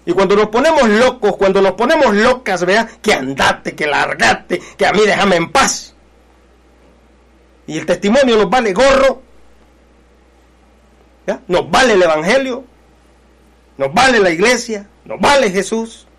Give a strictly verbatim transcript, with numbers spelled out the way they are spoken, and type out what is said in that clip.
Y cuando nos ponemos locos, cuando nos ponemos locas, vea, que andate, que largate, que a mí déjame en paz. Y el testimonio nos vale gorro, ¿ya? Nos vale el evangelio, nos vale la iglesia, nos vale Jesús.